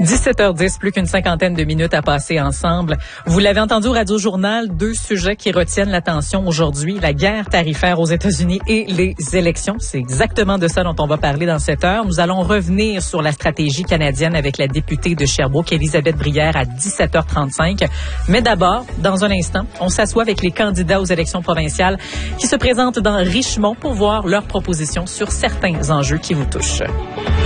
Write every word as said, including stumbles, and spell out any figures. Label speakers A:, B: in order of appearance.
A: dix-sept heures dix, plus qu'une cinquantaine de minutes à passer ensemble. Vous l'avez entendu au Radio Journal, deux sujets qui retiennent l'attention aujourd'hui, la guerre tarifaire aux États-Unis et les élections. C'est exactement de ça dont on va parler dans cette heure. Nous allons revenir sur la stratégie canadienne avec la députée de Sherbrooke, Élisabeth Brière, à dix-sept heures trente-cinq. Mais d'abord, dans un instant, on s'assoit avec les candidats aux élections provinciales qui se présentent dans Richmond pour voir leurs propositions sur certains enjeux qui vous touchent.